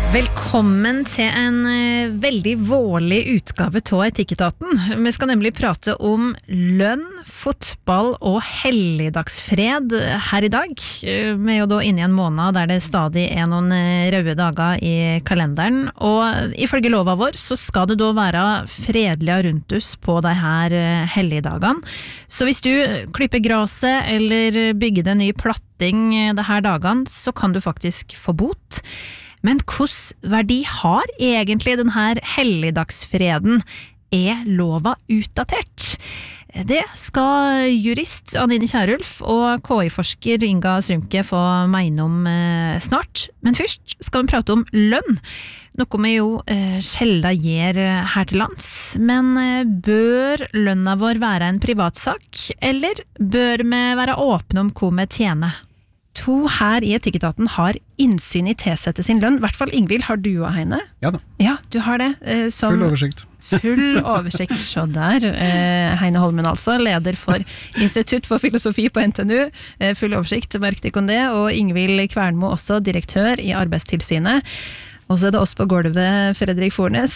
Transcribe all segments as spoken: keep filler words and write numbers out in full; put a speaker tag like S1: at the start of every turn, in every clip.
S1: Velkommen til en uh, veldig vårlig utgave av Etikketaten. Vi skal nemlig prate om lønn, fotball og helligdagsfred her i dag. Uh, vi er jo da inne i en måned der det stadig er noen uh, røde dager i kalenderen, og ifølge lova vår så skal det da være fredelig rundt oss på de her uh, helligdagene. Så hvis du klipper graset eller bygger en ny platting uh, de her dagene, så kan du faktisk få bot. Men hvordan verdi har egentlig denne helligdagsfreden? Er lova utdatert? Det skal jurist Anine Kjærulf og K I-forsker Inga Strømke få mene om eh, snart. Men først skal vi prate om lønn, noe vi jo eh, sjelden gjør her til lands. Men eh, bør lønna vår være en privatsak, eller bør vi være åpne om hva vi tjener? To her i Etikketaten har innsyn i tilsette sin lønn. I hvert fall Ingvild, har du og Heine?
S2: Ja da.
S1: Ja, du har det. Eh, som
S2: full oversikt.
S1: Full oversikt, så der. Eh, Heine Holmen altså, leder for Institutt for filosofi på N T N U. Eh, full oversikt, merk deg om det. Og Ingvild Kvernmo også, direktør i Arbeidstilsynet. Og så er det oss på gulvet, Fredrik Fornes.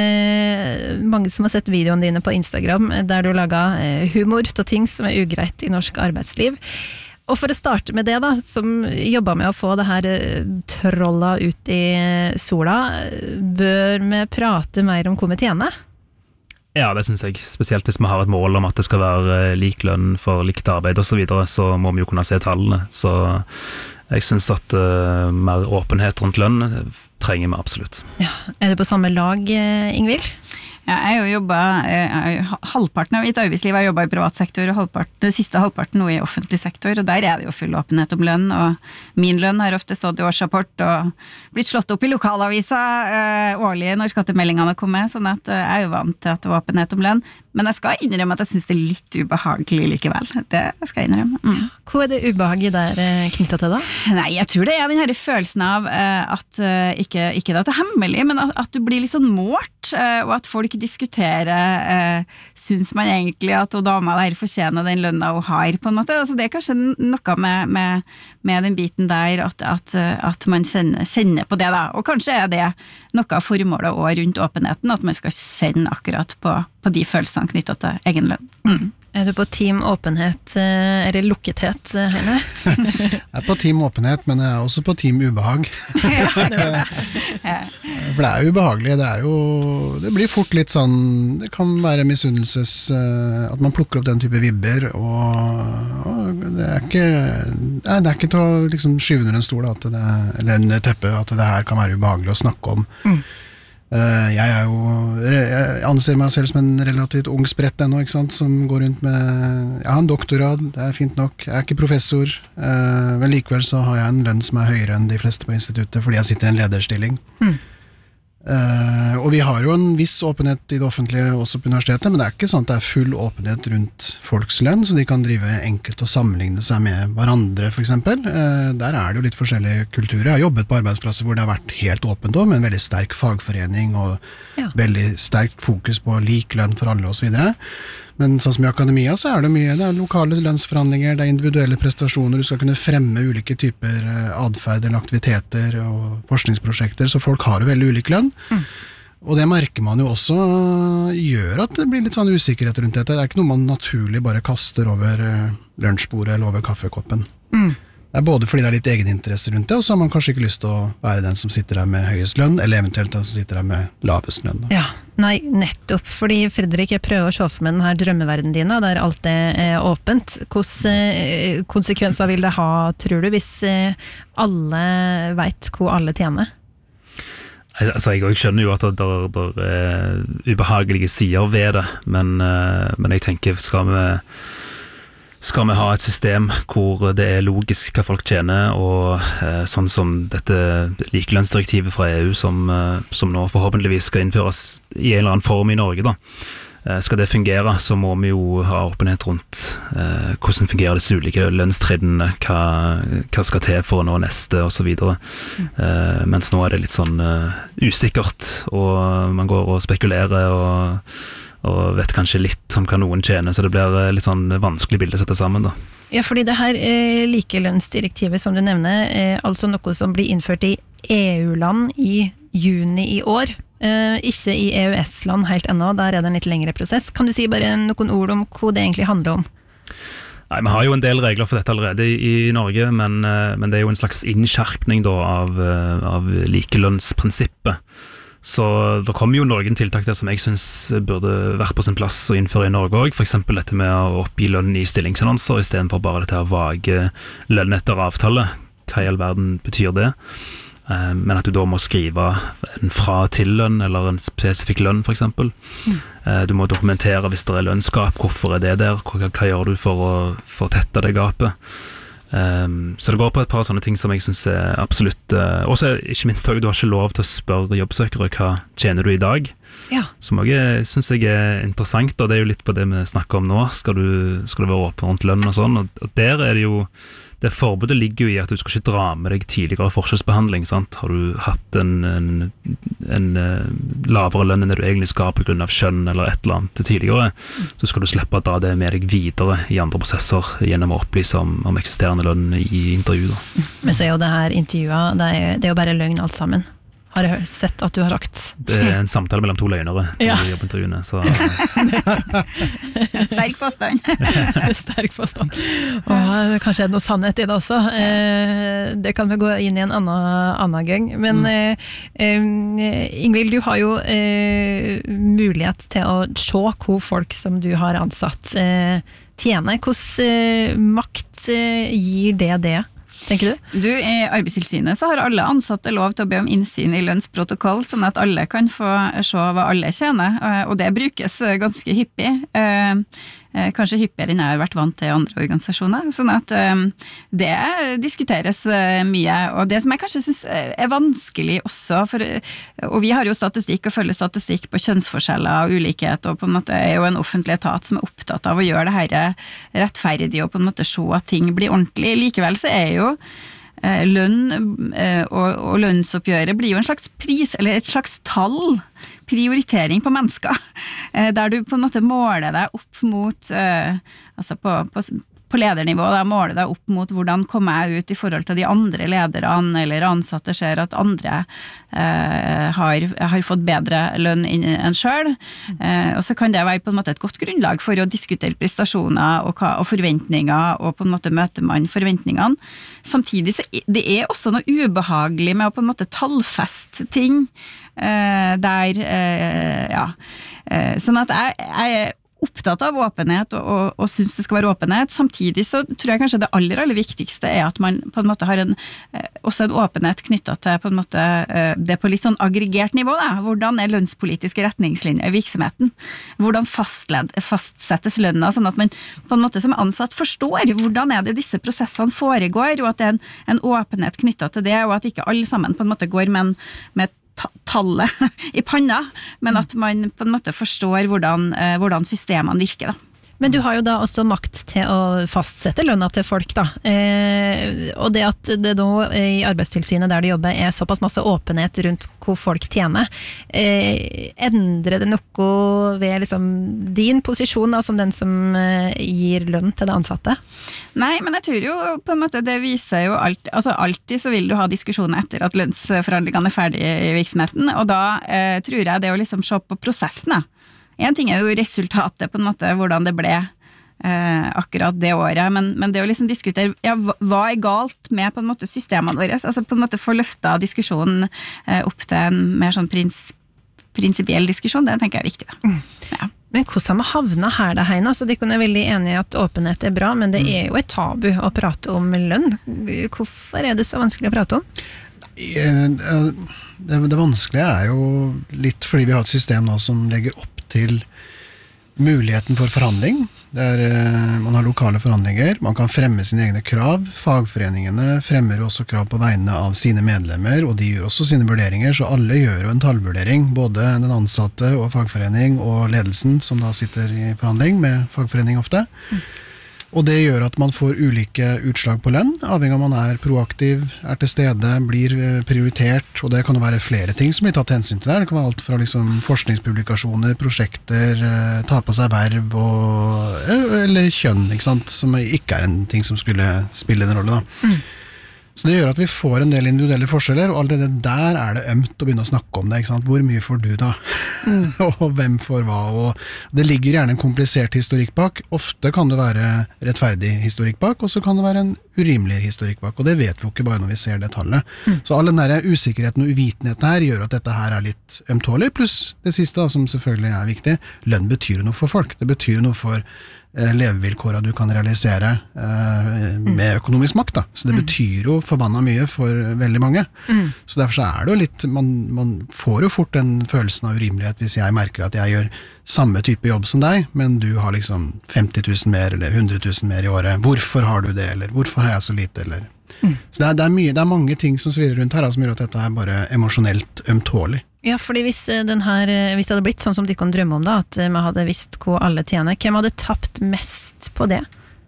S1: Eh, mange som har sett videoene dine på Instagram, der du lager eh, humor til ting som er ugreit i norsk arbeidsliv. Og for å starte med det da, som jobber med å få det her trolla ut i sola, bør vi prate mer om hva vi tjener?
S3: Ja, det synes jeg. Spesielt hvis vi har et mål om at det skal være lik lønn for likt arbeid og så videre, så må vi jo kunne se tallene. Så jeg synes at uh, mer åpenhet rundt lønn trenger vi absolutt.
S1: Ja, er det på samme lag, Ingvild?
S4: Ja, jeg har jo jobbet, jeg, halvparten av mitt arbeidsliv har jeg jobbet i privat sektor, og halvparten, det siste halvparten nå i offentlig sektor, og der er det jo full åpenhet om lønn, og min lønn har ofte stått i årsrapport og blitt slått opp i lokalavisa eh, årlig når skattemeldingene kommer, sånn at eh, jeg er jo vant til at det er åpenhet om lønn, men jeg skal innrømme at jeg synes det er litt ubehagelig likevel, det skal jeg innrømme. Mm.
S1: Hva er det ubehaget der eh, knyttet til da?
S4: Nei, jeg tror det er den her følelsen av eh, at eh, ikke, ikke det er hemmelig, men at, at du blir litt sånn mårt, eh, og at folk diskutere, eh, synes man egentlig at og dama der fortjener den lønna hun har, på en måte. Altså, det er kanskje noe med, med, med den biten der, at, at, at man kjenner, kjenner på det da, og kanskje er det noe av formålet også rundt åpenheten, at man skal kjenne akkurat på, på de følelsene knyttet til egen lønn. Mm.
S1: Er du på team åpenhet, eller lukkethet, Heine?
S2: Jeg er på team åpenhet, men jeg er også på team ubehag.
S4: Ja, det er det. Ja.
S2: For det er jo ubehagelig, det er jo, det blir fort litt sånn, det kan være misunnelses, at man plukker opp den type vibber, og, og det er ikke, nei, det er ikke til å liksom skyve under en stol, at det, eller en teppe, at det her kan være ubehagelig å snakke om. Mm. Jeg er jo, jeg anser meg selv som en relativt ung sprett ennå, ikke sant, som går rundt med, jeg har en doktorgrad, det er fint nok, jeg er ikke professor, men likevel så har jeg en lønn som er høyere enn de fleste på instituttet, fordi jeg sitter i en lederstilling. Mm. Uh, og vi har jo en viss åpenhet i det offentlige også på universitetet, men det er ikke sånn at det er full åpenhet rundt folks lønn, så de kan drive enkelt og sammenligne seg med hverandre for eksempel. Uh, der er det jo litt forskjellige kulturer. Jeg har jobbet på arbeidsplasser hvor det har vært helt åpent også, med en veldig sterk fagforening og ja. Veldig sterkt fokus på lik lønn for alle og så videre. Men sånn som i akademia så er det mye, det er lokale lønnsforhandlinger, det er individuelle prestasjoner, du skal kunne fremme ulike typer adferd eller aktiviteter og forskningsprosjekter, så folk har jo veldig ulik lønn. Mm. Og det merker man jo også gjør at det blir litt sånn usikkerhet rundt dette. Det er ikke noe man naturlig bare kaster over lunsjbordet eller over kaffekoppen. Mm. Det er både fordi det er litt egeninteresse rundt det, og så har man kanskje ikke lyst til å være den som sitter der med høyest lønn, eller eventuelt den som sitter der med lavest lønn. Da.
S1: Ja, nei, nettopp, fordi Fredrik, jeg prøver å se for meg denne drømmeverdenen dine, der alt er åpent. Hvilke konsekvenser vil det ha, tror du, hvis alle vet hvor alle tjener?
S3: Altså, jeg skjønner jo at det, det, det er ubehagelige sider ved det, men, men jeg tenker, skal vi skal vi ha et system hvor det er logisk hva folk tjener, og eh, sånn som dette likelønnsdirektivet fra E U som, eh, som nå forhåpentligvis skal innføres i en eller annen form i Norge da. Eh, skal det fungere, så må vi jo ha åpenhet rundt eh, hvordan fungerer disse ulike lønnstrinnene, hva, hva skal til for å nå neste og så videre. Eh, mens nå er det litt sånn eh, usikkert, og man går og spekulerer og og vet kanskje litt om hva noen tjener, så det blir litt sånn vanskelig bilde å sette sammen da.
S1: Ja, fordi det her eh, likelønnsdirektivet som du nevner, eh, altså noe som blir innført i E U-land i juni i år. Uh, ikke i E U S-land helt ennå, der er det en litt lengre prosess. Kan du si bare noen ord om hva det egentlig handler om?
S3: Nei, vi har jo en del regler for dette allerede i, i Norge, men, men det er jo en slags innskjerpning da, av, av likelønnsprinsippet. Så det kommer jo noen tiltak der som jeg synes burde vært på sin plass å innføre i Norge også. For eksempel dette med å oppgi lønn i stillingsannonser, i stedet for bare dette her vage lønn etter avtale. Hva i all verden betyr det? Men at du da må skrive en fra-til-lønn eller en spesifikk lønn for eksempel. Mm. Du må dokumentere hvis det er lønnsgap, hvorfor er det der, hva, hva gjør du for å, for å tette det gapet. Um, så det går på et par sånne ting som jeg synes er absolutt uh, også ikke minst, du har ikke lov til å spørre jobbsøkere hva tjener du i dag,
S1: ja.
S3: Som også synes jeg er interessant, og det er jo litt på det vi snakker om nå. Skal du, skal du være åpen rundt lønn og sånn, og, og der er det jo det forbudet ligger jo i at du skal ikke dra med deg tidligere forskjellsbehandling, sant? Har du hatt en, en, en lavere lønn enn det du egentlig skal på grunn av kjønn eller et eller annet tidligere, så skal du slippe å dra det med deg videre i andre prosesser gjennom å opplyse om, om eksisterende lønn i intervju. Da.
S1: Men så er jo det her intervjuet, det er, det er jo bare løgn alt sammen. Har jeg sett at du har sagt.
S3: Det er en samtale mellom to løgnere
S1: ja.
S3: I jobbintervjuene. Så.
S4: Sterk påstand.
S1: Sterk påstand. Og kanskje er det noe sannhet i det også. Eh, det kan vi gå inn i en annen, annen gang. Men eh, Ingvild, du har jo eh, mulighet til å se hvor folk som du har ansatt eh, tjener. Hvordan eh, makt eh, gir det det? Tenker du?
S4: Du, I Arbeidstilsynet så har alle ansatte lov til å be om innsyn i lønnsprotokoll, sånn at alle kan få se hva alle tjener, og det brukes ganske hyppig. Kanskje hyppigere enn jeg har vært vant til i andre organisasjoner, sånn at det diskuteres mye, og det som jeg kanskje synes er vanskelig også, for, og vi har jo statistikk og følger statistikk på kjønnsforskjeller og ulikhet, og på en måte er jo en offentlig etat som er opptatt av å gjøre det her rettferdig og på en måte se at ting blir ordentlig. Likevel så er jo lønn og, og lønnsoppgjøret blir jo en slags pris, eller et slags tall, prioritering på mennesker, der du på en måte måler deg opp mot, altså på, på, på ledernivå, da måler deg opp mot hvordan kommer jeg ut i forhold til de andre lederne, eller ansatte ser at andre eh, har, har fått bedre lønn enn selv, eh, og så kan det være på en måte et godt grunnlag for å diskutere prestasjoner og, hva, og forventninger, og på en måte møter man forventningene. Samtidig så det er også noe ubehagelig med å på en måte tallfeste ting, eh, der, eh, ja, eh, sånn at jeg, jeg er opptatt av åpenhet og, og, og synes det skal være åpenhet. Samtidig så tror jeg kanskje det aller, aller viktigste er at man på en måte har en, også en åpenhet knyttet til på en måte det på litt sånn aggregert nivå. Da. Hvordan er lønnspolitiske retningslinjer i virksomheten? Hvordan fastled, fastsettes lønna, sånn at man på en måte som ansatt forstår hvordan er det disse prosessene foregår, og at det er en, en åpenhet knyttet til det, og at ikke alle sammen på en måte går med, en, med et tallet i panna, men at man på en måte forstår hvordan, eh, hvordan systemene virker da.
S1: Men du har jo da også makt til å fastsette lønna til folk da, eh, og det at det nå i Arbeidstilsynet der du jobber er såpass masse åpenhet rundt hvor folk tjener, eh, endrer det noe ved liksom din posisjon da, som den som eh, gir lønn til det ansatte?
S4: Nei, men jeg tror jo på en måte det viser jo alt, altså alltid så vil du ha diskusjoner etter at lønnsforhandlingene er ferdige i virksomheten, og da eh, tror jeg det å liksom se på prosessen da. En ting er jo resultatet på en måte, hvordan det ble eh, akkurat det året, men, men det å liksom diskutere, ja, hva er galt med på en måte systemene våre, altså på en måte få løftet diskusjonen eh, opp til en mer sånn prins, prinsipiell diskusjon, det tenker jeg er viktig da. Ja.
S1: Men hvordan har vi havnet her da, Heine? Altså, de er veldig enige i at åpenhet er bra, men det er jo et tabu å prate om lønn. Hvorfor er det så vanskelig å prate om?
S2: Det, det vanskelige er jo litt fordi vi har et system nå som legger opp til muligheten for forhandling, der eh, man har lokale forhandlinger, man kan fremme sine egne krav, fagforeningene fremmer også krav på vegne av sine medlemmer, og de gjør også sine vurderinger, så alle gjør jo en tallvurdering, både den ansatte og fagforening og ledelsen som da sitter i forhandling med fagforening ofte. Mm. Og det gjør at man får ulike utslag på lønn, avhengig av om man er proaktiv, er til stede, blir prioritert, og det kan jo være flere ting som blir tatt hensyn til der. Det kan være alt fra liksom forskningspublikasjoner, prosjekter, ta på seg verv, og, eller kjønn, ikke sant? Som ikke er en ting som skulle spille den rollen da. Mm. Så det gjør at vi får en del individuelle forskjeller, og allerede der er det ømt å begynne å snakke om det, ikke sant? Hvor mye får du da? Mm. og hvem får hva? Og det ligger gjerne en komplisert historikk bak. Ofte kan det være rettferdig historikk bak, og så kan det være en urimelig historikk bak, og det vet vi jo ikke bare når vi ser det tallet. Mm. Så all den der usikkerheten og uvitenheten her gjør at dette her er litt ømtålig, pluss det siste da, som selvfølgelig er viktig, lønn betyr noe for folk. Det betyr noe for levevilkårene du kan realisere eh, med økonomisk makt da. Så det betyr jo forbanna mye for veldig mange. Mm. Så derfor så er det jo litt, man, man får jo fort den følelsen av urimelighet hvis jeg merker at jeg gjør samme type jobb som deg, men du har liksom femti tusen mer eller hundre tusen mer i året. Hvorfor har du det, eller hvorfor har jeg så lite, eller? Mm. Så det er, det, er mye, det er mange ting som svirrer rundt her, som gjør at dette er bare emosjonelt ømtålig.
S1: Ja, fordi hvis, den her, hvis det hadde blitt sånn som de kan drømme om da, at man hadde visst hva alle tjener, hvem hadde tapt mest på det?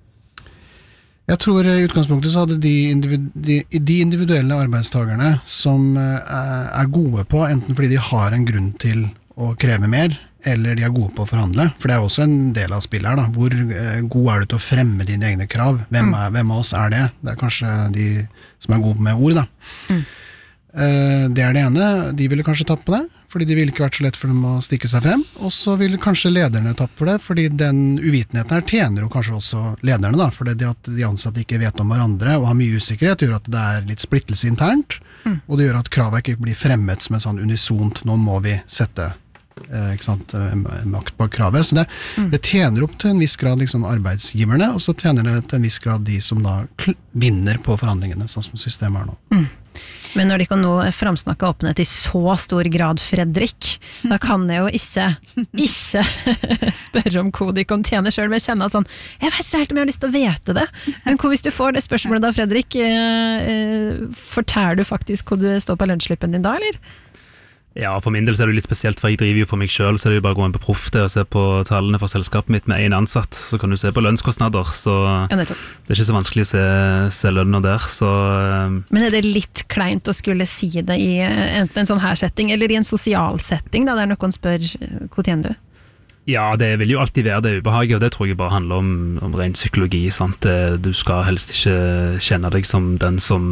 S2: Jeg tror i utgangspunktet så hadde de, individu, de, de individuelle arbeidstagerne som er gode på, enten fordi de har en grunn til å kreve mer, eller de er gode på å forhandle, for det er også en del av spillet her da. Hvor god er du til å fremme dine egne krav? Hvem, er, hvem av oss er det? Det er kanskje de som er gode med ord da. Mm. Det er det ene, de ville kanskje tappe på det, fordi det ville ikke vært så lett for dem å stikke seg frem, og så ville kanskje lederne tappe for det, fordi den uvitenheten her tjener jo kanskje også lederne da, fordi det at de ansatte ikke vet om hverandre og har mye usikkerhet gjør at det er litt splittelse internt, mm. og det gjør at kravet ikke blir fremmet som en sånn unisont, nå må vi sette eh, ikke sant, makt bak kravet, så det, mm. det tjener opp til en viss grad liksom arbeidsgiverne, og så tjener det til en viss grad de som da vinner på forhandlingene, sånn som systemet er nå. Mm.
S1: Men når de kan nå framsnakke åpenhet i så stor grad, Fredrik, da kan jeg jo ikke, ikke spørre om hva de kan tjene selv, men jeg kjenner at sånn, jeg vet ikke helt om jeg har lyst til å vete det. Men hvis du får det spørsmålet da, Fredrik, eh, forteller du faktisk hva du står på lønnsslippen din da, eller?
S3: Ja, for min del så er det litt spesielt, for jeg driver jo for meg selv, så er det jo bare å gå inn på Proff det og se på tallene for selskapet mitt med en ansatt, så kan du se på lønnskostnader, så ja, det er ikke så vanskelig å se, se lønner der, så...
S1: Men er det litt kleint å skulle si det i enten en sånn her setting, eller i en sosial setting, da, der noen spør, hvor tjener du?
S3: Ja, det vil jo alltid være det ubehaget, og det tror jeg bare handler om, om ren psykologi, sant? Du skal helst ikke kjenne deg som den som...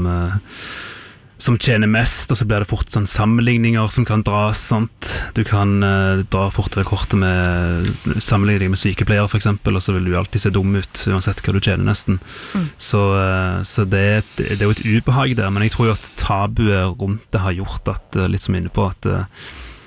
S3: som tjener mest, og så blir det fort sånn sammenligninger som kan dras, sant? Du kan uh, dra fortere kortet med sammenligning med sykepleier for eksempel, og så vil du alltid se dum ut, uansett hva du tjener nesten. Mm. Så, uh, så det, det, det er jo et ubehag der, men jeg tror jo at tabuet rundt det har gjort at, uh, litt som inne på, at, uh,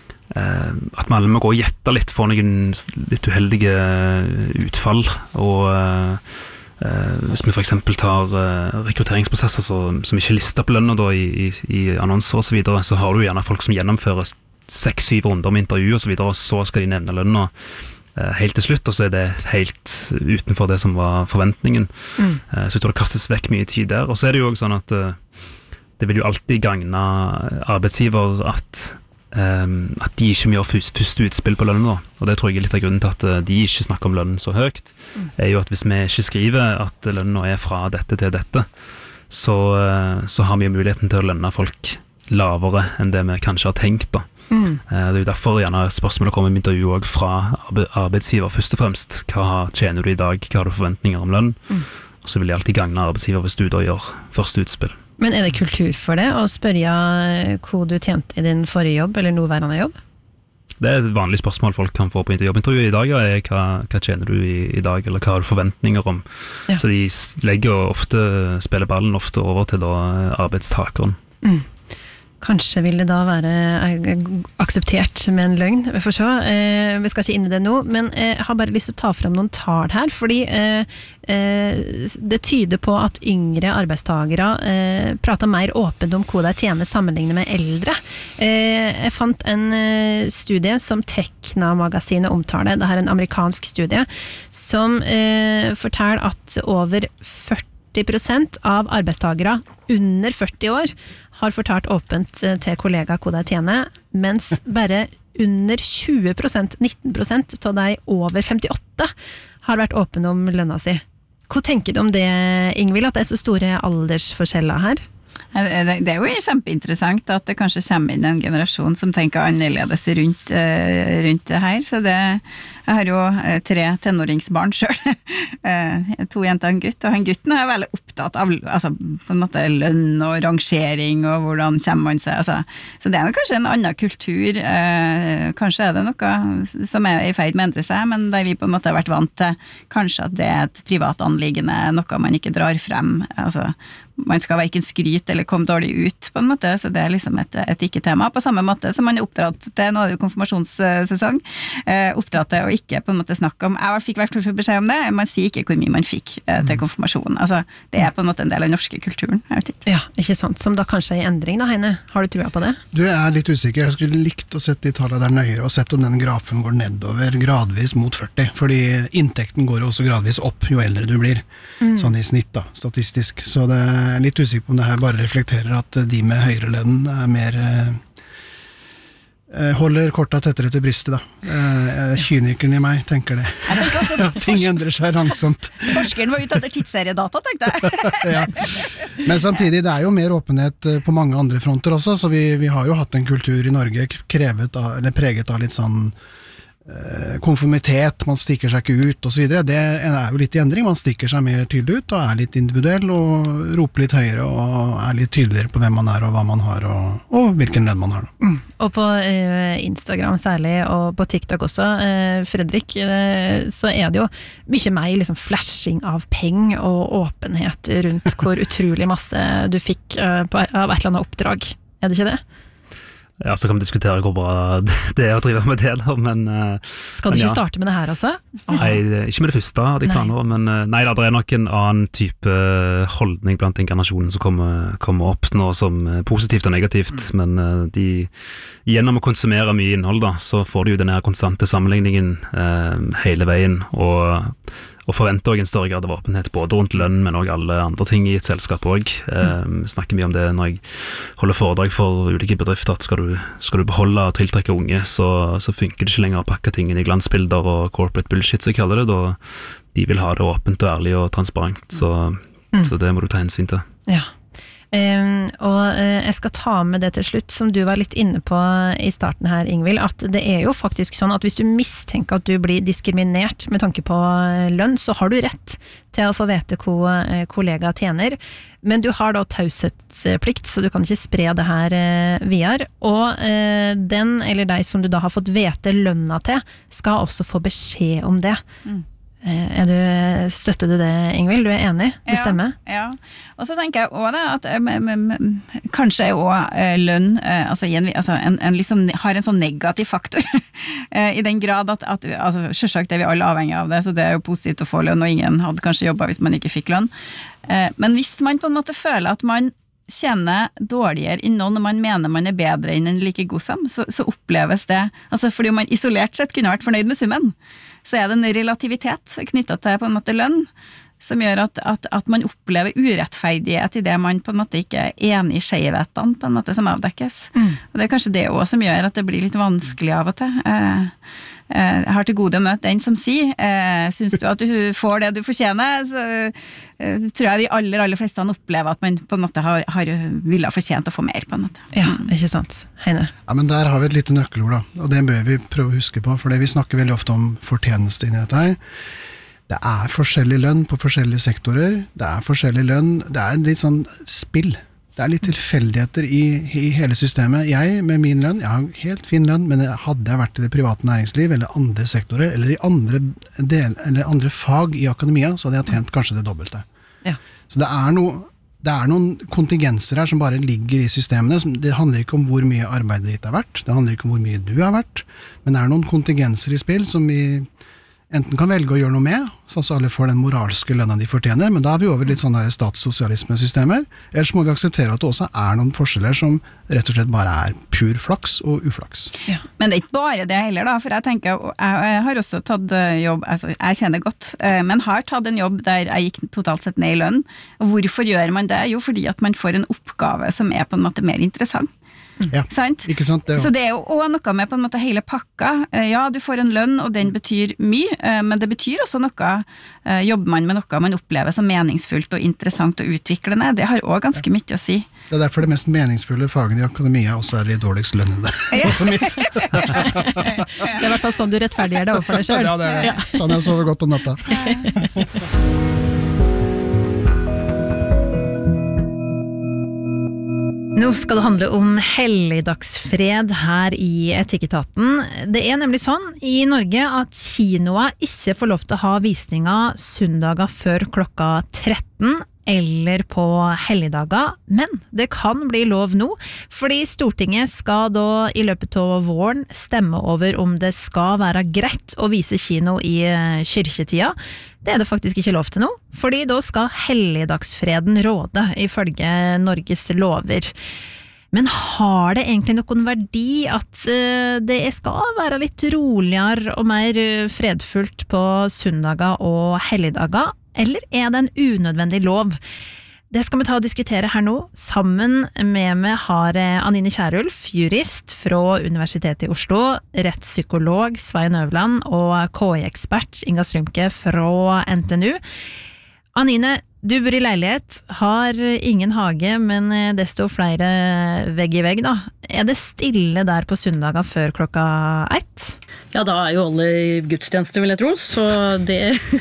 S3: at man alle må gå og gjette litt for noen litt uheldige utfall, og uh, Uh, hvis vi for eksempel tar uh, rekrutteringsprosesser så, som ikke lister på lønner da, i, i, i annonser og så videre, så har du gjerne folk som gjennomfører seks-syv runder med intervju og så videre, og så skal de nevne lønner uh, helt til slutt, og så er det helt utenfor det som var forventningen. Mm. Uh, så jeg tror det kastes vekk mye tid der, og så er det jo også sånn at uh, det vil jo alltid gagne arbeidsgiver at Um, at de ikke må gjøre første utspill på lønnen da. Og det tror jeg er litt av grunnen til at uh, de ikke snakker om lønnen så høyt, mm. er jo at hvis vi ikke skriver at lønnen er fra dette til dette, så, uh, så har vi muligheten til å lønne folk lavere enn det vi kanskje har tenkt da. Mm. Uh, det er jo derfor gjerne spørsmålet kommer i intervju også fra arbe- arbeidsgiver først og fremst. Hva tjener du i dag? Hva har du forventninger om lønn? Mm. Og så vil de alltid gagne arbeidsgiver hvis du da gjør første utspill.
S1: Men er det kultur for det, å spørre hva du tjente i din forrige jobb, eller nåværende jobb?
S3: Det er et vanlig spørsmål folk kan få på jobbintervju i dag, er hva, hva tjener du i, i dag, eller hva har du forventninger om? Ja. Så de legger ofte, spiller ballen ofte over til da arbeidstakeren. Mm.
S1: Kanskje vil det da være akseptert med en løgn, vi får se. Eh, vi skal ikke inn i det nå, men jeg har bare lyst til å ta frem noen tall her, fordi eh, eh, det tyder på at yngre arbeidstagere eh, prater mer åpent om hva de tjener sammenlignet med eldre. Eh, jeg fant en eh, studie som Tekna-magasinet omtaler, det her er en amerikansk studie, som eh, forteller at over førti prosent av arbeidstagere under førti år har fortalt åpent til kollega hva de tjener, mens bare under tjue prosent, nitten prosent av de over femtiåtte har vært åpne om lønna si. Hva tenker du om det, Ingvild, at det er så store aldersforskjeller her?
S4: Det, det er jo kjempeinteressant at det kanskje kommer inn en generasjon som tenker annerledes rundt, rundt det her, så det, jeg har jo tre tenåringsbarn selv, to jenter og en gutt, og han gutten er veldig opptatt av altså, på en måte lønn og rangering og hvordan kommer man seg, altså, så det er jo kanskje en annen kultur, kanskje er det noe som er i ferd med å endre seg, men der vi på en måte har vært vant til kanskje at det er et privat anliggende, noe man ikke drar frem, altså man skal hverken skryte eller komme dårlig ut på en måte, så det er liksom et, et ikke-tema på samme måte som man er oppdratt til, nå er det jo konfirmasjonssesong, eh, oppdratt til å ikke på en måte snakke om, jeg fikk hvert fall beskjed om det, man sier ikke hvor mye man fikk eh, til konfirmasjonen, altså det er på en måte en del av den norske kulturen, jeg vet ikke.
S1: Ja, ikke sant, som da kanskje er i endring da, Heine, har du trua på det?
S2: Du er litt usikker, jeg skulle likt å sette de tallene der nøyere, og sett om den grafen går nedover gradvis mot førti, fordi inntekten går jo også gradvis opp jo eldre du blir, mm. sånn i snitt da, statistisk, så det er litt usikker på om det her bare reflekterer at de med høyere lønn er mer eh, holder korta tettere til brystet da. Eh, kynikeren i meg tenker det. Ja, ting endrer seg langsomt.
S4: Forskeren var ute etter tidsseriedata, tenkte jeg.
S2: Ja. Men samtidig, det er jo mer åpenhet på mange andre fronter også, så vi, vi har jo hatt en kultur i Norge krevet av, eller preget av litt sånn konformitet, man stikker seg ikke ut og så videre, det er jo litt i endring, man stikker seg mer tydelig ut og er litt individuell og roper litt høyere og er litt tydeligere på hvem man er og hva man har og, og hvilken lønn man har.
S1: Mm. Og på eh, Instagram særlig og på TikTok også, eh, Fredrik, eh, så er det jo mye mer liksom flashing av peng og åpenhet rundt hvor utrolig masse du fikk eh, på, av et eller annet oppdrag, er det ikke det?
S3: Ja, så kan vi diskutere hvor bra det er å drive med det da, men
S1: skal du
S3: men
S1: ikke
S3: ja.
S1: starte med det her altså? Oh.
S3: Nei, ikke med det første hadde jeg planer, men nei, da, det er nok en annen type holdning blant inkarnasjonen som kommer, kommer opp nå som positivt og negativt, mm. men de, gjennom å konsumere mye innhold da, så får de jo denne konstante sammenligningen eh, hele veien, og og forventer også en større grad av åpenhet både rundt lønn, men også alle andre ting i et selskap også. Mm. Eh, snakker mye om det når jeg holder foredrag for ulike bedrifter, at skal du, skal du beholde og tiltrekke unge, så, så funker det ikke lenger å pakke tingene i glansbilder og corporate bullshit, så jeg kaller det, da de vil ha det åpent og ærlig og transparent, så, mm. så det må du ta hensyn til.
S1: Ja. Um, og uh, jeg skal ta med det til slutt, som du var litt inne på i starten her, Ingvild, at det er jo faktisk sånn at hvis du mistenker at du blir diskriminert med tanke på lønn, så har du rett til å få vite hva uh, kollega tjener, men du har da taushetsplikt, så du kan ikke spre det her uh, videre, og uh, den eller deg som du da har fått vite lønna til, skal også få beskjed om det. Mm. Er du, støtter du det, Ingvild? Du er enig? Det
S4: ja,
S1: stemmer?
S4: Ja, og så tenker jeg også det, at m, m, m, kanskje også uh, lønn uh, altså, igjen, altså, en, en liksom, har en sånn negativ faktor uh, i den grad at, at altså, selvsagt er vi alle avhengig av det, så det er jo positivt å få lønn, og ingen hadde kanskje jobbet hvis man ikke fikk lønn. Uh, men hvis man på en måte føler at man tjener dårligere enn noen når man mener man er bedre enn en like god som, så, så oppleves det, altså fordi man isolert sett kunne vært fornøyd med summen, så er det en relativitet knyttet til på en måte lønn, som gjør at, at, at man opplever urettferdighet i det man på en måte ikke er enig i skjevhetene på en måte som avdekkes. Mm. Og det er kanskje det også som gjør at det blir litt vanskelig av og til. Eh, eh, jeg har til gode å møte den som sier, eh, synes du at du får det du fortjener, så eh, tror jeg de aller, aller fleste opplever at man på en måte har, har ville ha fortjent å få mer på en måte.
S1: Ja, ikke sant. Heine.
S2: Ja, men der har vi et lite nøkkelord da, og det bør vi prøve å huske på, for det vi snakker veldig ofte om fortjeneste inni dette her. Det er forskjellig lønn på forskjellige sektorer, det er forskjellig lønn, det er litt sånn spill, det er litt tilfeldigheter i, i hele systemet. Jeg med min lønn, jeg har helt fin lønn, men hadde jeg vært i det private næringsliv, eller andre sektorer, eller i andre, del, eller andre fag i akademia, så hadde jeg tjent kanskje det dobbelte. Ja. Så det er, noe, det er noen kontingenser her som bare ligger i systemene. Det handler ikke om hvor mye arbeidet ditt er verdt, det handler ikke om hvor mye du er verdt, men det er noen kontingenser i spill som vi enten kan velge å gjøre noe med, så alle får den moralske lønna de fortjener, men da er vi over litt sånne statssosialisme-systemer, ellers må vi akseptere at det også er noen forskjeller som rett og slett bare er pur flaks og uflaks.
S4: Ja. Men det er ikke bare det heller da, for jeg tenker, jeg har også tatt jobb, altså jeg kjenner godt, men har tatt en jobb der jeg gikk totalt sett ned i lønn, og hvorfor gjør man det? Jo, fordi at man får en oppgave som er på en måte mer interessant.
S2: Ja,
S4: sant?
S2: ikke sant? Det,
S4: Så det er jo også noe med på en måte hele pakka. Ja, du får en lønn, og den betyr mye, men det betyr også noe. Jobber man med noe man opplever som meningsfullt og interessant og utviklende, det har også ganske mye å si.
S2: Det er derfor det mest meningsfulle fagene i akademia også er de dårligst lønnede. Sånn som mitt.
S1: Det er i hvert fall sånn du rettferdiggjør det overfor deg selv.
S2: Ja, det er det. Sånn jeg sover godt om natta.
S1: Nå skal det handle om helligdagsfred her i Etikketaten. Det er nemlig sånn i Norge at kinoer ikke får lov til å ha visninger søndager før klokka tretten eller på helligdager, men det kan bli lov nå, fordi Stortinget skal da i løpet av våren stemme over om det skal være greit å vise kino i kyrkjetida. Det er det faktisk ikke lov til nå, fordi da skal helligdagsfreden råde ifølge Norges lover. Men har det egentlig noen verdi at det skal være litt roligere og mer fredfullt på søndager og helligdager, eller er det en unødvendig lov? Det skal vi ta og diskutere her nå. Sammen med meg har Anine Kjærulf, jurist fra Universitetet i Oslo, rettspsykolog Svein Øverland og K I-ekspert Inga Strymke fra N T N U. Anine, du bor i leilighet, har ingen hage, men desto flere vegg i vegg da. Er det stille der på søndager før klokka ett?
S5: Ja, da er jo alle i gudstjeneste, vil jeg tro, så det,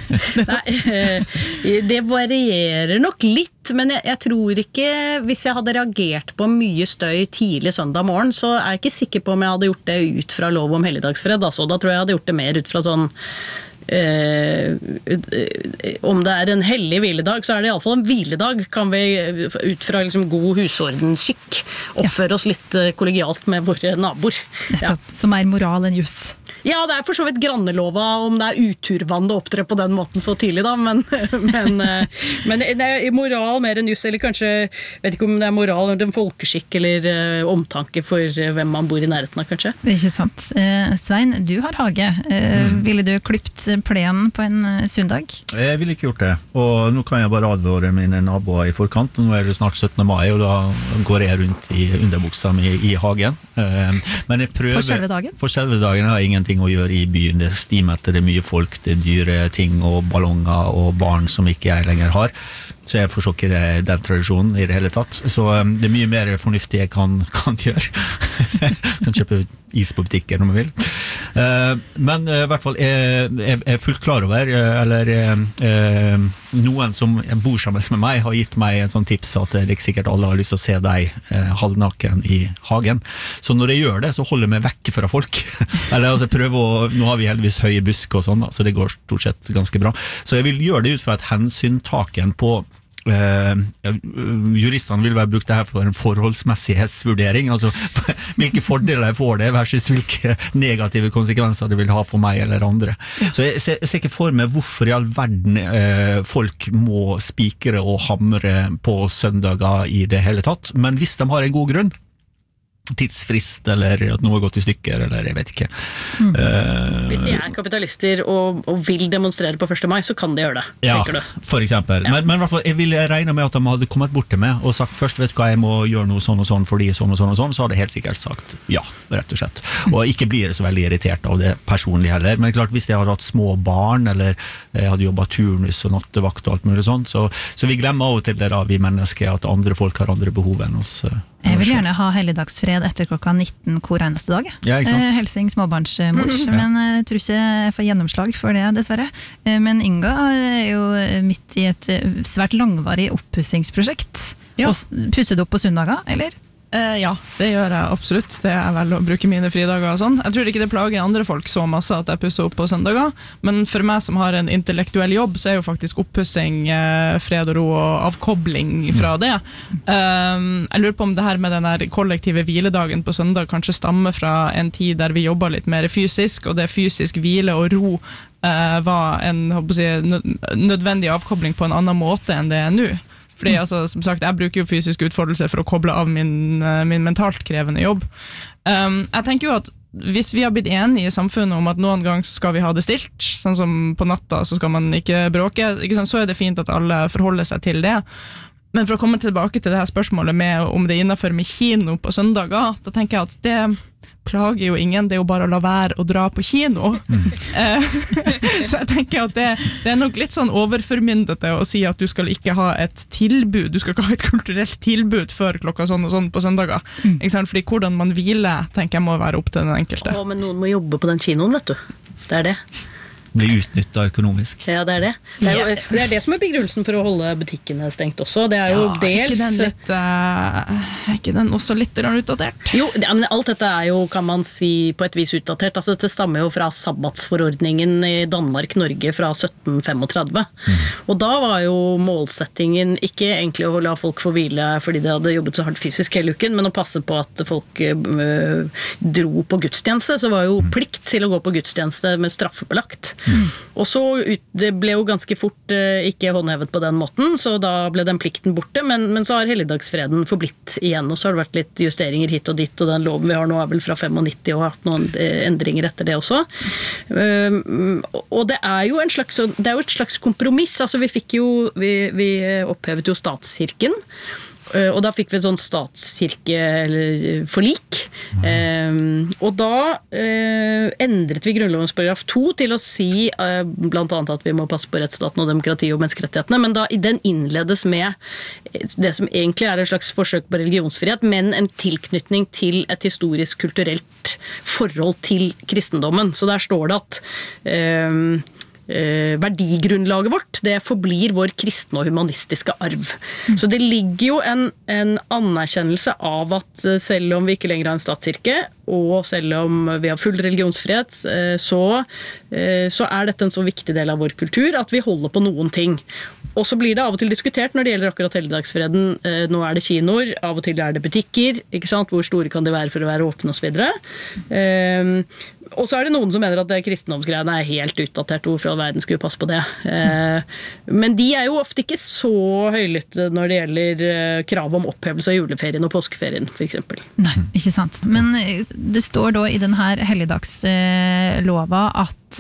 S5: nei, det varierer nok litt, men jeg, jeg tror ikke, hvis jeg hadde reagert på mye støy tidlig søndag morgen, så er jeg ikke sikker på om jeg hadde gjort det ut fra lov om helligdagsfred, altså, da tror jeg jeg hadde gjort det mer ut fra sånn Uh, om det er en hellig hviledag, så er det i alle fall en hviledag. Kan vi ut fra liksom god husordensskikk oppføre oss litt kollegialt med våre naboer.
S1: Ja. Som er moral enn juss.
S5: Ja, det er for så vidt grannelova om det er uturvann å opptre på den måten så tidlig da, men, men, men det er moral mer enn juss, eller kanskje, vet ikke om det er moral eller en folkeskikk eller uh, omtanke for uh, hvem man bor i nærheten av, kanskje.
S1: Det er ikke sant. Uh, Svein, du har hage. Uh, mm. Ville du klipt plenen på en uh, søndag? Jeg
S6: ville ikke gjort det, og nå kan jeg bare advare mine naboer i forkant. Nå er det snart syttende mai, og da går jeg rundt i underbuksa mi i hagen. Uh, men jeg prøver...
S1: På selve dagen?
S6: På selve dagen har jeg ingenting å gjøre i byen, det stimetter, det er mye folk, det er dyre ting og ballonger og barn som ikke jeg lenger har, så jeg forstår ikke den tradisjonen i det hele tatt, så um, det er mye mer fornuftig jeg kan, kan gjøre. Kan kjøpe is på butikken om jeg vil. Uh, men uh, i hvert fall jeg, jeg, jeg er fullt klar over, uh, eller uh, noen som bor sammen med meg har gitt meg en sånn tips at det er ikke sikkert alle har lyst til å se deg uh, halvnaken i hagen, så når jeg gjør det så holder jeg meg vekk fra folk. Eller altså prøve å, nå har vi heldigvis høye busk og sånn, så det går stort sett ganske bra, så jeg vil gjøre det ut fra et hensyntaken på Uh, juristene vil være brukt det her for en forholdsmessighetsvurdering, altså hvilke fordeler jeg får det versus hvilke negative konsekvenser det vil ha for meg eller andre. Så jeg ser, jeg ser ikke for meg hvorfor i all verden uh, folk må spikre og hamre på søndager i det hele tatt, men hvis de har en god grunn, tidsfrist eller at noe har gått i stykker eller jeg vet ikke.
S5: Mm. Uh, Hvis de er kapitalister og, og vil demonstrere på første mai, så kan de gjøre det,
S6: ja,
S5: tenker du?
S6: For eksempel. Ja. Men, men i hvert fall, jeg ville regne med at de hadde kommet bort til meg og sagt først, vet du hva, jeg må gjøre noe sånn og sånn fordi sånn og sånn og sånn, så hadde jeg helt sikkert sagt ja, rett og slett. Og ikke blir det så veldig irritert av det personlig heller, men klart hvis jeg hadde hatt små barn eller jeg hadde jobbet turnus og nattevakt og alt mulig sånt, så, så vi glemmer av og til det da, vi mennesker, at andre folk har andre behov enn oss.
S1: Jeg vil gjerne ha helligdagsfred etter klokka nitten hver eneste dag.
S6: Ja, ikke sant?
S1: Helsing småbarnsmor, men jeg tror ikke jeg får gjennomslag for det, dessverre. Men Inga er jo midt i et svært langvarig oppussingsprosjekt. Ja. Pusser du opp på søndager, eller?
S7: Eh, ja, det gjør jeg absolutt. Det er vel å bruke mine fridager og sånn. Jeg tror ikke det plager andre folk så masse at jeg pusser opp på søndager, men for meg som har en intellektuell jobb, så er jo faktisk oppussing eh, fred og ro og avkobling fra det. Um, jeg lurer på om det her med den her kollektive hviledagen på søndag kanskje stammer fra en tid der vi jobber litt mer fysisk, og det fysisk hvile og ro eh, var en håper jeg, nødvendig avkobling på en annen måte enn det er nå. Fordi altså, som sagt, jeg bruker jo fysisk utfordrelse for å koble av min, min mentalt krevende jobb. Um, jeg tenker jo at hvis vi har blitt enige i samfunnet om at noen gang skal vi ha det stilt, sånn som på natta så skal man ikke bråke, ikke sant, så er det fint at alle forholder seg til det. Men for å komme tilbake til det her spørsmålet med om det er innenfor med kino på søndager, da tenker jeg at det plager jo ingen, det er jo bare å la være å dra på kino. Mm. Så jeg tenker at det, det er nok litt sånn overformyndete å si at du skal ikke ha et tilbud, du skal ikke ha et kulturelt tilbud før klokka sånn og sånn på søndager. Mm. Ikke sant? Fordi hvordan man hviler, tenker jeg må være opp til den enkelte.
S5: Å, men noen må jobbe på den kinoen, vet du. Det er det.
S6: Bli utnyttet økonomisk.
S5: Ja, det er det. Det er, jo, det er det som er begrunnelsen for å holde butikkene stengt også. Det er jo
S7: ja,
S5: dels...
S7: Ikke den, litt, uh, ikke den også litt utdatert?
S5: Jo, det, men alt dette er jo, kan man si, på et vis utdatert. Altså, det stammer jo fra sabbatsforordningen i Danmark-Norge fra sytten femogtredve. Mm. Og da var jo målsettingen ikke egentlig å la folk få hvile fordi de hadde jobbet så hardt fysisk hele uken, men å passe på at folk uh, dro på gudstjeneste. Så var jo plikt til å gå på gudstjeneste med straffebelagt. Mm. Og så ut, det ble jo ganske fort eh, ikke håndhevet på den måten, så da ble den plikten borte, men, men så har helligdagsfreden forblitt igjen, og så har det vært litt justeringer hit og dit, og den loven vi har nå er vel fra nittifem og har hatt noen endringer etter det også. Um, og det er jo en slags, det er jo et slags kompromiss, altså vi fikk jo, vi, vi opphevet jo statskirken, og da fikk vi et sånn statskirke eller forlik. Um, og da uh, endret vi grunnlovens paragraf to til å si uh, blant annet at vi må passe på rettsstaten og demokrati og menneskerettighetene, men da den innledes med det som egentlig er et slags forsøk på religionsfrihet, men en tilknytning til et historisk kulturelt forhold til kristendommen. Så der står det at um, Eh, verdigrunnlaget vårt, det forblir vår kristne og humanistiske arv. Mm. Så det ligger jo en, en anerkjennelse av at selv om vi ikke lenger har en statskirke, og selv om vi har full religionsfrihet, eh, så, eh, så er dette en så viktig del av vår kultur at vi holder på noen ting. Og så blir det av og til diskutert når det gjelder akkurat helligdagsfreden. Eh, nå er det kinoer, av og til er det butikker, ikke sant? Hvor store kan de være for å være åpne og så videre. Eh, Og så er det noen som mener at det kristendomsgreiene er helt utdatert, hvorfor all verden skulle passe på det. Men de er jo ofte ikke så høylytte når det gjelder krav om opphevelse av juleferien og påskeferien, for eksempel.
S1: Nei, ikke sant. Men det står da i denne helligdagslova at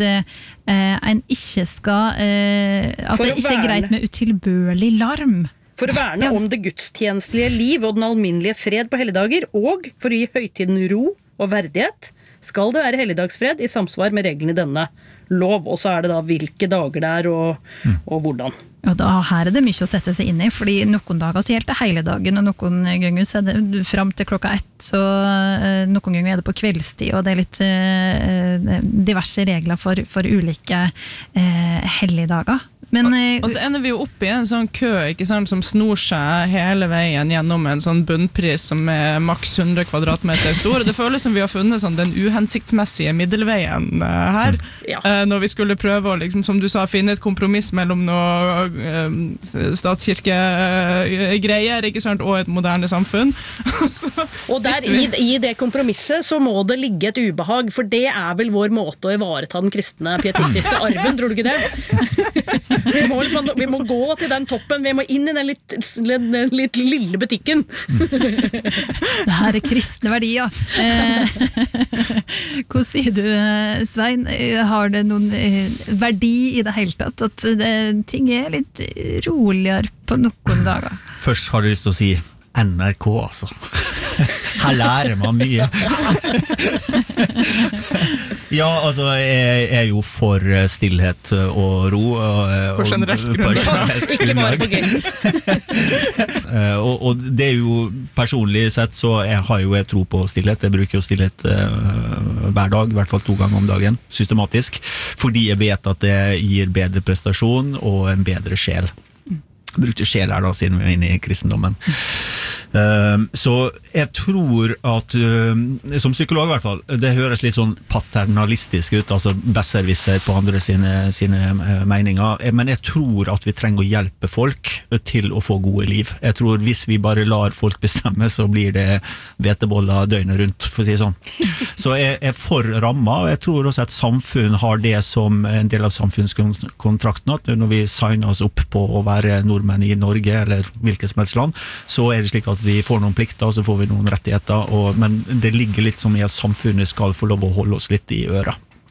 S1: en ikke skal, at det ikke er greit med utilbørlig larm.
S5: For å verne om det gudstjenestelige liv og den alminnelige fred på helligdager, og for å gi høytiden ro og verdighet, skal det være helligdagsfred i samsvar med reglene i denne lov, og så er det da hvilke dager det er og, og hvordan.
S1: Og da, her er det mye å sette seg inn i, fordi noen dager så gjelder det hele dagen, og noen ganger så er det frem til klokka ett, så uh, noen ganger er det på kveldstid, og det er litt uh, diverse regler for, for ulike uh, helligdager. Men,
S7: og, og så ender vi jo opp i en sånn kø, ikke sant, som snor seg hele veien gjennom en sånn bunnpris som er maks hundre kvadratmeter stor, og det føles som vi har funnet sånn, den uhensiktsmessige middelveien uh, her, ja. uh, når vi skulle prøve å, liksom, som du sa, finne et kompromiss mellom noe statskirkegreier, ikke sant, og et moderne samfunn.
S5: Og der, i, i det kompromisset så må det ligge et ubehag, for det er vel vår måte å ivareta den kristne pietistiske arven, tror du ikke det? Vi må, vi må gå til den toppen, vi må inn i den litt, den litt lille butikken.
S1: Det her er kristne verdier. Hva sier du, Svein? Har det noen verdi i det hele tatt, at det, ting er litt roligere på noen dager?
S6: Først har jeg lyst til å si N R K, altså. Her lærer man mye. Ja, altså, jeg er jo for stillhet og ro. Og,
S7: på generelt grunnlag.
S5: Ikke bare på gøy.
S6: og, og det er jo, personlig sett, så jeg har jo jeg tro på stillhet. Jeg bruker jo stillhet uh, hver dag, i hvert fall to ganger om dagen, systematisk. Fordi jeg vet at det gir bedre prestasjon og en bedre sjel. Jeg brukte sjel her da, siden vi er inne i kristendommen. Uh, så jeg tror at uh, som psykolog i hvert fall, det høres litt sånn paternalistisk ut, altså besserwisser på andre sine, sine uh, meninger, men jeg tror at vi trenger å hjelpe folk til å få gode liv. Jeg tror hvis vi bare lar folk bestemme, så blir det hveteboller døgnet rundt, for å si sånn. Så jeg er for ramma, og jeg tror også at samfunn har det som en del av samfunnskontrakten, at når vi signer oss opp på å være nordmenn i Norge, eller hvilket som helst land, så er det slik at vi får noen plikter, og så får vi noen rettigheter, og, men det ligger litt som i at samfunnet skal få lov å holde oss litt i øra.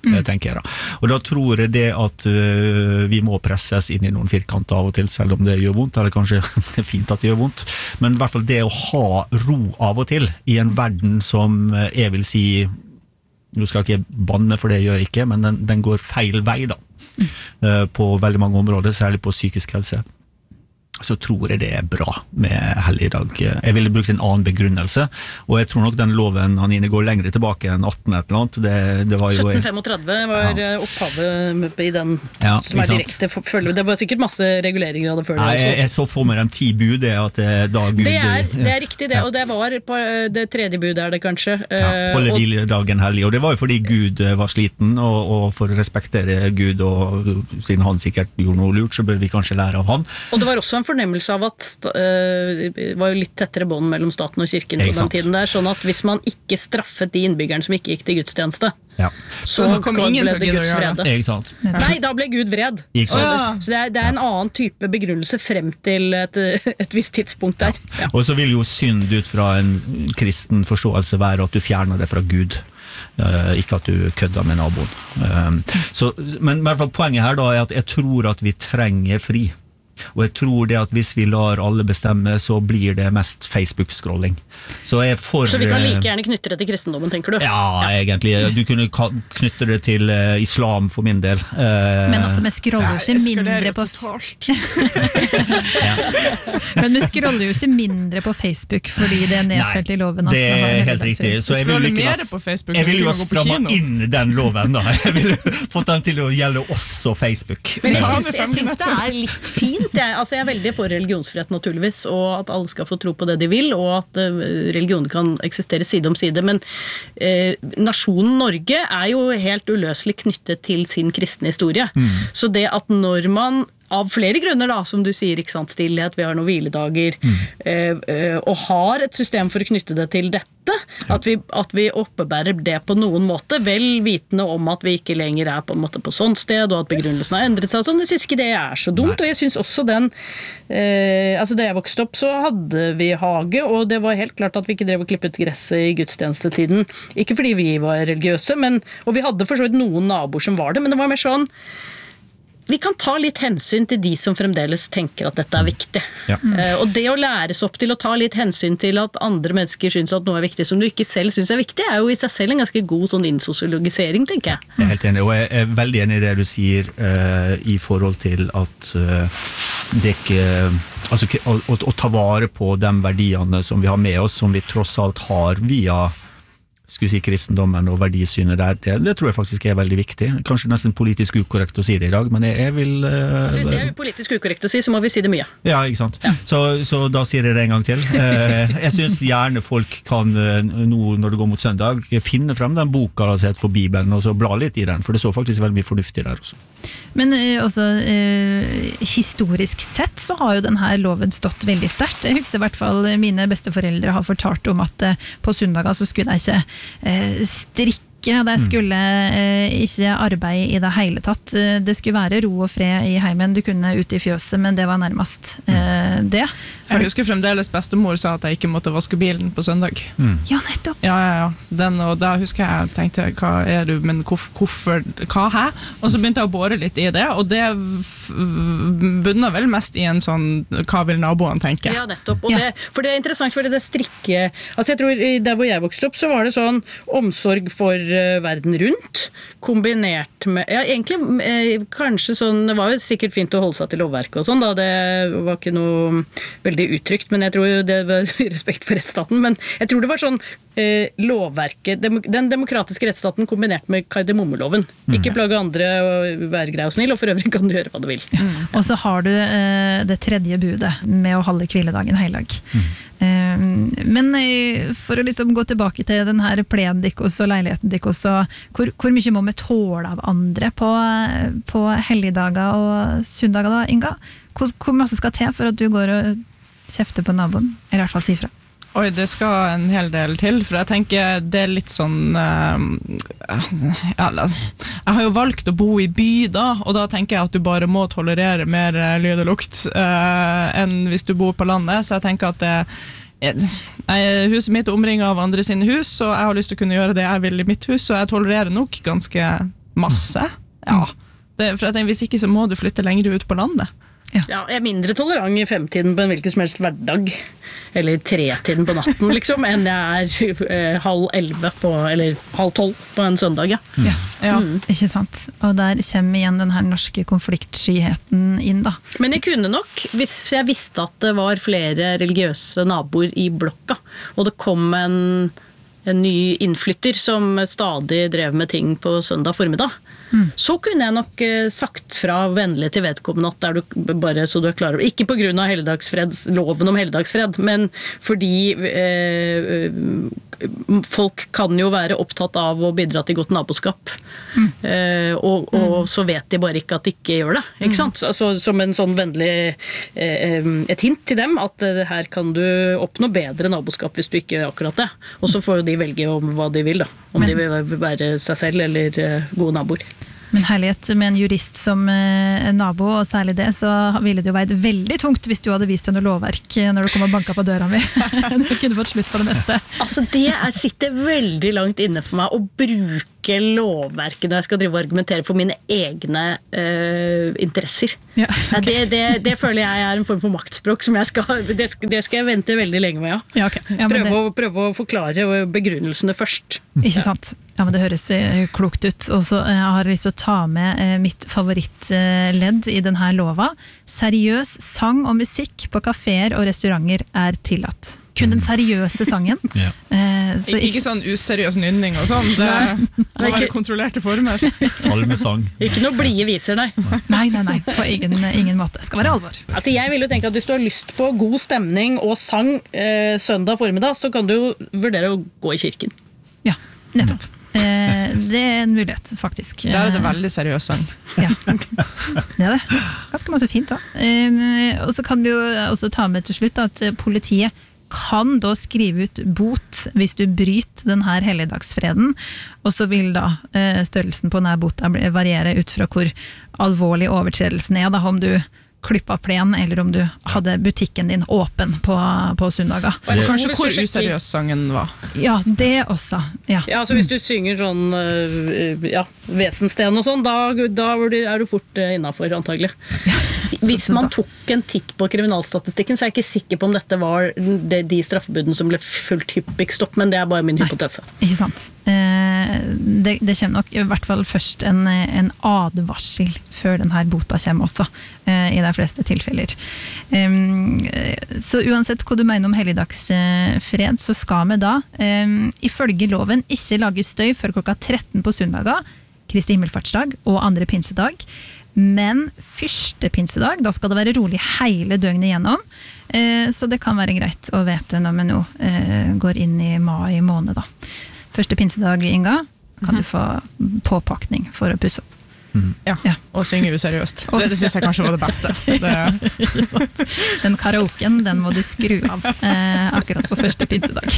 S6: mm. tenker jeg da. Og da tror jeg det at uh, vi må presses inn i noen firkanter av og til, selv om det gjør vondt, eller kanskje det er fint at det gjør vondt, men i hvert fall det å ha ro av og til i en verden som jeg vil si, nå skal jeg ikke banne for det jeg gjør ikke, men den, den går feil vei da, mm. uh, på veldig mange områder, særlig på psykisk helse. Så tror jeg det er bra med helligdag. Jeg ville brukt en annen begrunnelse, og jeg tror nok den loven han inne går lengre tilbake enn atten et eller annet. Det, det var jo
S5: sytten femogtredve var ja. opphavet i den
S6: ja,
S5: som er direkte følge. Det var sikkert masse reguleringer av det før.
S6: Nei, jeg, jeg så for meg de ti bud, det at da Gud...
S5: Det er, det er riktig det, og det var på det tredje bud er det kanskje.
S6: Ja, holde hviledagen hellig, og det var jo fordi Gud var sliten, og, og for å respektere Gud, og siden han sikkert gjorde noe lurt, så bør vi kanskje lære av han.
S5: Og det var også en fornemmelse av at uh, det var jo litt tettere bånd mellom staten og kirken på den tiden der, sånn at hvis man ikke straffet de innbyggerne som ikke gikk til gudstjeneste,
S6: ja.
S5: så kom ingen ble det Guds vrede. Nei, da ble Gud vred. Så det er, det er en annen type begrunnelse frem til et, et visst tidspunkt der.
S6: Ja. Ja. Og så vil jo synd ut fra en kristen forståelse være at du fjerner det fra Gud. Uh, ikke at du kødder med naboen. Uh, så, men i hvert fall poenget her da er at jeg tror at vi trenger fri. Og jeg tror det at hvis vi lar alle bestemme, så blir det mest Facebook-scrolling. Så, jeg for,
S5: så vi kan like gjerne knytte det til kristendommen, tenker du?
S6: Ja, ja. egentlig. Du kunne knytte det til uh, islam for min del. Uh,
S1: Men også med scroller jo ikke mindre på ja. Men vi scroller jo ikke mindre på Facebook fordi det er nedfelt i loven.
S6: Nei, det er helt riktig. Så jeg vil, ikke,
S7: på Facebook,
S6: jeg vil jo stramme inn den loven da. Jeg vil få den til å gjelde også Facebook.
S5: Men jeg synes, jeg synes det er litt fint. Jeg, altså jeg er veldig for religionsfrihet naturligvis, og at alle skal få tro på det de vil, og at uh, religioner kan eksistere side om side, men uh, nasjonen Norge er jo helt uløselig knyttet til sin kristne historie. Mm. Så det at når man av flere grunner da, som du sier, ikke sant, stillhet, vi har noen hviledager, mm. øh, øh, og har et system for å knytte det til dette, ja. at, vi, at vi oppebærer det på noen måte, vel vitende om at vi ikke lenger er på en måte på sånn sted, og at begrunnelsen har endret seg, sånn. Jeg synes ikke det er så dumt, Nei. Og jeg synes også den, øh, altså da jeg vokste opp, så hadde vi hage, og det var helt klart at vi ikke drev og klippet gresset i gudstjenestetiden, ikke fordi vi var religiøse, men, og vi hadde for så vidt noen naboer som var det, men det var mer sånn, vi kan ta litt hensyn til de som fremdeles tenker at dette er viktig. Ja. Uh, og det å læres opp til å ta litt hensyn til at andre mennesker synes at noe er viktig som du ikke selv synes er viktig, er jo i seg selv en ganske god sånn innsosiologisering, tenker jeg.
S6: Jeg er helt enig, og jeg er veldig enig i det du sier uh, i forhold til at uh, det ikke altså, å, å, å ta vare på de verdiene som vi har med oss, som vi tross alt har via skulle si kristendommen og verdisynet der, det, det tror jeg faktisk er veldig viktig. Kanskje nesten politisk ukorrekt å si det i dag, men jeg, jeg vil... Uh,
S5: altså, hvis det er politisk ukorrekt å si, så må vi si det mye.
S6: Ja, ikke sant? Ja. Så, så da sier jeg det en gang til. Uh, jeg synes gjerne folk kan, uh, nå når det går mot søndag, finne frem den boka altså, for Bibelen, og så bla litt i den, for det så faktisk veldig mye fornuftig der også.
S1: Men uh, også uh, historisk sett så har jo denne loven stått veldig sterkt. Jeg husker i hvert fall mine besteforeldre har fortalt om at uh, på søndager så skulle de ikke strikke, det skulle eh, ikke arbeide i det hele tatt. Det skulle være ro og fred i heimen, du kunne ut i fjøset, men det var nærmest eh, det.
S7: Jeg husker fremdeles bestemor sa at jeg ikke måtte vaske bilen på søndag.
S1: Mm. Ja, nettopp.
S7: Ja, ja, ja. Så den, og da husker jeg, tenkte hva er du, men hvorfor, hva hæ? Og så begynte jeg å bore litt i det, og det bunner vel mest i en sånn, hva vil naboen tenke?
S5: Ja, nettopp. Og det, for det er interessant, for det strikke, altså jeg tror der hvor jeg vokste opp, så var det sånn omsorg for verden rundt, kombinert med, ja egentlig eh, kanskje sånn, det var jo sikkert fint å holde seg til lovverket og sånn da, det var ikke noe veldig uttrykt, men jeg tror jo det var respekt for rettsstaten, men jeg tror det var sånn eh, lovverket, dem, den demokratiske rettsstaten kombinert med kardemommeloven, mm. ikke plage andre og være grei og snill, og for øvrig kan du gjøre hva du vil.
S1: Mm. Og så har du eh, det tredje budet med å holde hviledagen heilag. Mm. Men for å liksom gå tilbake til den her plenen dikkos og leiligheten dikkos, hvor, hvor mye må vi tåle av andre på, på helligdager og søndager da, Inga? Hvor, hvor masse skal til for at du går og kjefter på naboen, eller i hvert fall sier fra?
S7: Oi, det skal en hel del til, for jeg tenker det er litt sånn uh, ja, jeg har jo valgt å bo i by da, og da tenker jeg at du bare må tolerere mer lyd og lukt uh, enn hvis du bor på landet, så jeg tenker at det er, huset mitt er omringet av andre sine hus, så jeg har lyst til å kunne gjøre det jeg vil i mitt hus, så jeg tolererer nok ganske masse. Ja, det, for jeg tenker, hvis ikke så må du flytte lenger ut på landet.
S5: Ja, jeg er mindre tolerant i femtiden på en hvilken som helst hverdag, eller tretiden på natten, liksom, enn jeg er eh, halv elleve på, eller halv tolv på en søndag, ja.
S1: Ja, ja. Mm. Ikke sant. Og der kommer igjen den her norske konfliktskyheten inn, da.
S5: Men jeg kunne nok, hvis jeg visste at det var flere religiøse naboer i blokka, og det kom en, en ny innflytter som stadig drev med ting på søndag formiddag, Mm. så kunne jeg nok eh, sagt fra vennlig til vedkommende at der du bare så du er klar over, ikke på grunn av helligdagsfred, loven om helligdagsfred, men fordi eh, folk kan jo være opptatt av å bidra til godt naboskap, mm. eh, og, og mm. så vet de bare ikke at de ikke gjør det, ikke sant? Altså, som en sånn vennlig eh, et hint til dem, at eh, her kan du oppnå bedre naboskap hvis du ikke gjør akkurat det, og så får de velge om hva de vil da, om men, de vil være seg selv eller eh, gode naboer.
S1: Men herlighet, med en jurist som eh, nabo, og særlig det, så ville det jo vært veldig tungt hvis du hadde vist deg noe lovverk når du kom og banket på døra mi. Du kunne fått slutt på det meste.
S5: Altså, det er, sitter veldig langt inne for meg å bruke lovverket når jeg skal drive og argumentere for mine egne øh, interesser. Ja, okay. det, det, det føler jeg er en form for maktspråk som jeg skal, det, det skal jeg vente veldig lenge med, ja.
S1: Ja, okay. Ja,
S5: prøve,
S1: det...
S5: å, prøve å forklare begrunnelsene først.
S1: Ikke sant? Ja, men det høres klokt ut. Og så jeg har lyst til å ta med mitt favorittledd i denne lova. Seriøs sang og musikk på kaféer og restauranter er tillatt. Kun den seriøse sangen. Ja. Eh,
S7: så ikke, ikke sånn useriøs nynning og sånn. Det må være kontrollerte former.
S6: Salmesang.
S5: Ikke noe blie viser, nei.
S1: Nei, nei, nei. På ingen, ingen måte. Det skal være alvor.
S5: Altså, jeg vil jo tenke at hvis du har lyst på god stemning og sang eh, søndag formiddag, så kan du jo vurdere å gå i kirken.
S1: Ja, nettopp. Eh, det er en mulighet, faktisk.
S7: Der er det veldig seriøs sang.
S1: Ja, det er det. Ganske masse fint da. Eh, og så kan vi jo også ta med til slutt at politiet kan da skrive ut bot hvis du bryter denne helligdagsfreden, og så vil da eh, størrelsen på denne bota variere ut fra hvor alvorlig overtredelsen er, da, om du klippa plen, eller om du hadde butikken din åpen på, på søndager.
S7: Eller kanskje hvor useriøs sangen var.
S1: Ja, det også. Ja,
S5: ja altså hvis du synger sånn ja, vesensten og sånn, da, da er du fort innenfor antagelig. Ja, hvis man tok en titt på kriminalstatistikken, så er jeg ikke sikker på om dette var de, de straffebudene som ble fullt hyppigst opp, men det er bare min hypotese.
S1: Nei, ikke sant. Eh, det, det kommer nok i hvert fall først en, en advarsel før denne bota kommer også, eh, i de fleste tilfeller. Um, så uansett hva du mener om helligdagsfred, så skal vi da, um, ifølge loven, ikke lage støy før klokka tretten på søndager, Kristi himmelfartsdag og andre pinsedag. Men første pinsedag, da skal det være rolig hele døgnet igjennom. Uh, så det kan være greit å vite når vi nå uh, går inn i mai måned. Da. Første pinsedag, Inga, kan du få påpakning for å pusse opp.
S7: Mm. Ja, ja, og synge useriøst. Det, det synes jeg kanskje var det beste. Det...
S1: Den karaoken, den må du skru av eh, akkurat på første pinsedag.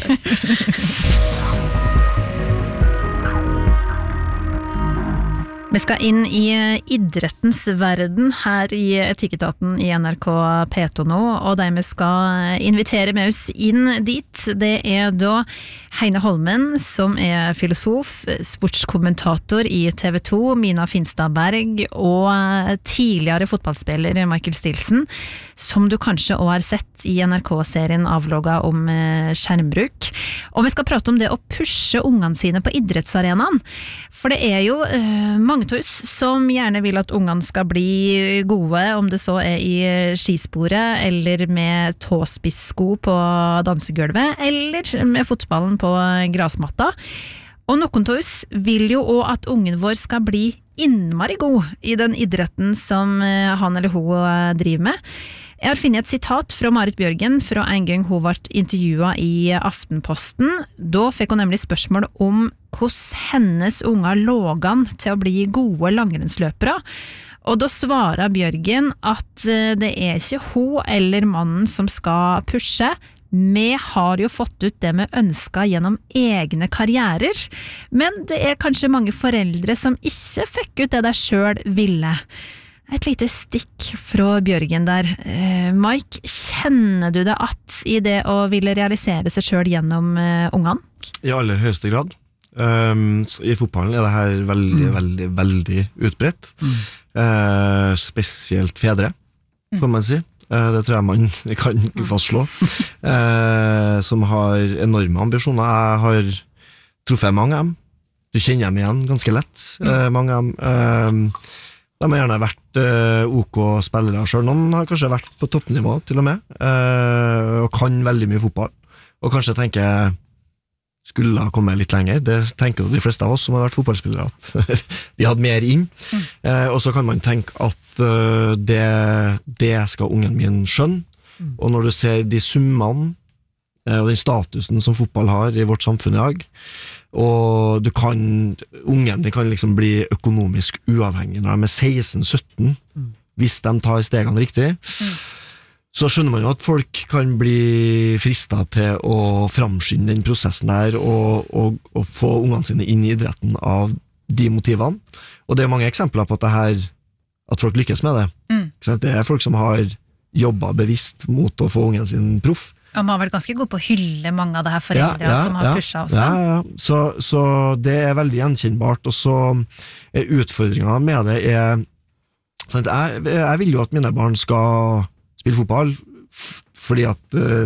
S1: Vi skal inn i idrettens verden her i Etikketaten i N R K P to nå, og de vi skal invitere med oss inn dit, det er da Heine Holmen, som er filosof, sportskommentator i T V to, Mina Finstadberg, og tidligere fotballspiller Michael Stilson, som du kanskje også har sett i N R K-serien avlogget om skjermbruk. Og vi skal prate om det å pushe ungene sine på idrettsarenaen, for det er jo uh, mange av oss som gjerne vil at ungene skal bli gode, om det så er i skisporet, eller med tåspissko på dansegulvet, eller med fotballen på grasmatta. Og noen av oss vil jo også at ungen vår skal bli innmari god i den idretten som han eller hun driver med. Jeg har funnet et sitat fra Marit Bjørgen fra en gang hun ble intervjuet i Aftenposten. Da fikk hun nemlig spørsmål om hvordan hennes unger lå an til å bli gode langrennsløpere. Og da svarer Bjørgen at det er ikke hun eller mannen som skal pushe. Vi har jo fått ut det vi ønsket gjennom egne karrierer, men det er kanskje mange foreldre som ikke fikk ut det de selv ville. Et lite stikk fra Bjørgen der. Eh, Mike, kjenner du det at i det å ville realisere seg selv gjennom eh, ungene?
S8: I aller høyeste grad. Um, så I fotballen er det her veldig, veldig, veldig utbredt. Uh, spesielt fedre, får man si. Uh, det tror jeg man kan fastslå. Uh, som har enorme ambisjoner. Jeg har truffet mange av dem. Du kjenner dem igjen ganske lett, uh, mange av dem. Uh, de har gjerne vært uh, OK spillere selv. Noen har kanskje vært på toppnivå til og med, uh, og kan veldig mye fotball. Og kanskje tenker skulle ha kommet litt lenger. Det tenker jo de fleste av oss som har vært fotballspillere at vi hadde mer inn. Mm. Eh, og så kan man tenke at uh, det, det skal ungen min skjønne. Mm. Og når du ser de summene eh, og den statusen som fotball har i vårt samfunn i dag, og du kan, ungen de kan liksom bli økonomisk uavhengig når de er seksten sytten, mm. hvis de tar stegene riktig, mm. så skjønner man jo at folk kan bli fristet til å framskynde den prosessen der og, og, og få ungene sine inn i idretten av de motivene. Og det er mange eksempler på at, det her, at folk lykkes med det. Mm. Det er folk som har jobbet bevisst mot å få ungen sin proff.
S1: Og man har vært ganske god på å hylle mange av det her foreldre ja, ja, som har
S8: ja,
S1: pushet også.
S8: Ja, ja. Så, så det er veldig gjenkjennbart, og så er utfordringen med det er, sant, jeg, jeg vil jo at mine barn skal spille fotball, f- fordi at uh,